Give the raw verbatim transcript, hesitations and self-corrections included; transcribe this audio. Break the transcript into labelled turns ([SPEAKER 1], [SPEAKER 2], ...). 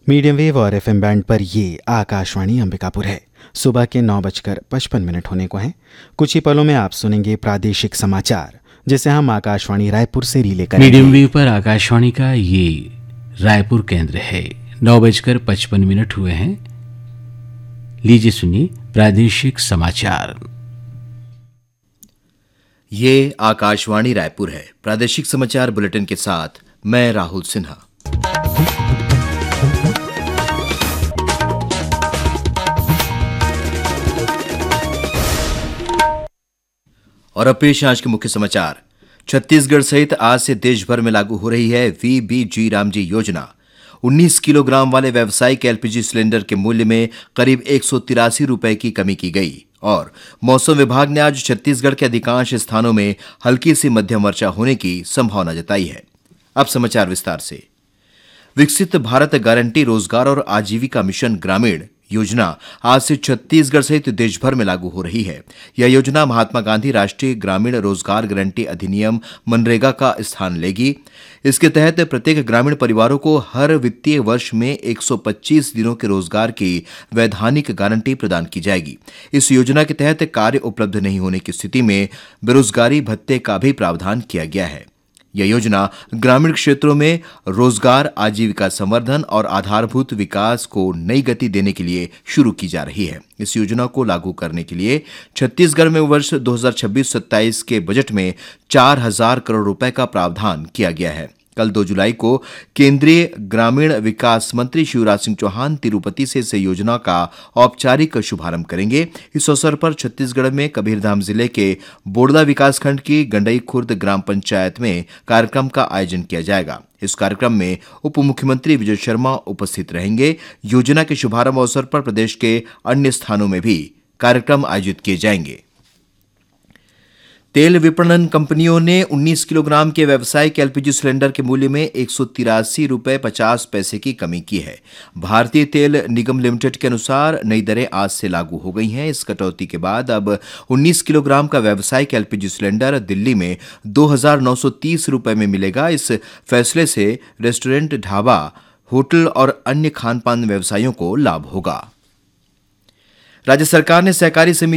[SPEAKER 1] Medium wave और FM band पर ये आकाशवाणी अंबिकापुर है। सुबह के नौ बजकर पचपन मिनट होने को हैं। कुछ ही पलों में आप सुनेंगे प्रादेशिक समाचार, जिसे हम आकाशवाणी रायपुर से रिले करेंगे।
[SPEAKER 2] मीडियम वेव पर आकाशवाणी का ये रायपुर केंद्र है। नौ बजकर पचपन मिनट हुए हैं। लीजिए सुनिए प्रादेशिक समाचार।
[SPEAKER 3] ये आकाशवाणी रायपुर है। प्रादेशिक समाचार बुलेटिन के साथ मैं राहुल सिन्हा। और अब पेश आज के मुख्य समाचार। छत्तीसगढ़ सहित आज से देश भर में लागू हो रही है वी बी जी रामजी योजना। उन्नीस किलोग्राम वाले व्यावसायिक एलपीजी सिलेंडर के मूल्य में करीब एक सौ तिरासी रुपए की कमी की गई। और मौसम विभाग ने आज छत्तीसगढ़ के अधिकांश स्थानों में हल्की से मध्यम वर्षा होने की संभावना जताई है। अब समाचार विस्तार से। विकसित भारत गारंटी रोजगार और आजीविका मिशन ग्रामीण योजना आज से छत्तीसगढ़ सहित देश भर में लागू हो रही है। यह योजना महात्मा गांधी राष्ट्रीय ग्रामीण रोजगार गारंटी अधिनियम मनरेगा का स्थान लेगी। इसके तहत प्रत्येक ग्रामीण परिवारों को हर वित्तीय वर्ष में एक सौ पच्चीस दिनों के रोजगार की वैधानिक गारंटी प्रदान की जाएगी। इस योजना के तहत कार्य उपलब्ध नहीं होने की स्थिति में बेरोजगारी भत्ते का भी प्रावधान किया गया है। यह योजना ग्रामीण क्षेत्रों में रोजगार, आजीविका संवर्धन और आधारभूत विकास को नई गति देने के लिए शुरू की जा रही है। इस योजना को लागू करने के लिए छत्तीसगढ़ में वर्ष दो हज़ार छब्बीस सत्ताईस के बजट में चार हजार करोड़ रुपए का प्रावधान किया गया है। कल दो जुलाई को केंद्रीय ग्रामीण विकास मंत्री शिवराज सिंह चौहान तिरुपति से इस योजना का औपचारिक शुभारंभ करेंगे। इस अवसर पर छत्तीसगढ़ में कबीरधाम जिले के बोड़ला विकासखंड की गंडई खुर्द ग्राम पंचायत में कार्यक्रम का आयोजन किया जाएगा। इस कार्यक्रम में उप मुख्यमंत्री विजय शर्मा उपस्थित रहेंगे। योजना के शुभारंभ अवसर पर प्रदेश के अन्य स्थानों में भी कार्यक्रम आयोजित किए जाएंगे। तेल विपणन कंपनियों ने उन्नीस किलोग्राम के व्यावसायिक एलपीजी सिलेंडर के मूल्य में एक सौ तिरासी रुपए पचास पैसे की कमी की है। भारतीय तेल निगम लिमिटेड के अनुसार नई दरें आज से लागू हो गई हैं। इस कटौती के बाद अब उन्नीस किलोग्राम का व्यावसायिक एलपीजी सिलेंडर दिल्ली में दो हजार नौ सौ तीस रुपए में मिलेगा। इस फैसले से रेस्टोरेंट, ढाबा, होटल और अन्य खान पान व्यवसायियों को लाभ होगा। राज्य सरकार ने सहकारी समिति